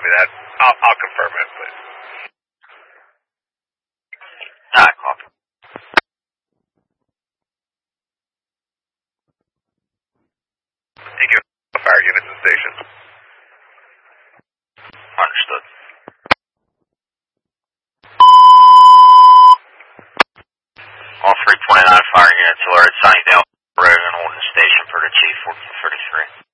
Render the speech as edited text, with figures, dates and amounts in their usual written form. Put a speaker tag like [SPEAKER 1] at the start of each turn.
[SPEAKER 1] me that. I'll confirm it, please.
[SPEAKER 2] Copy.
[SPEAKER 1] Thank you. Fire units and stations.
[SPEAKER 2] Understood. All 329 fire units alerted Sunnydale Road and Olden Station for the Chief 1433.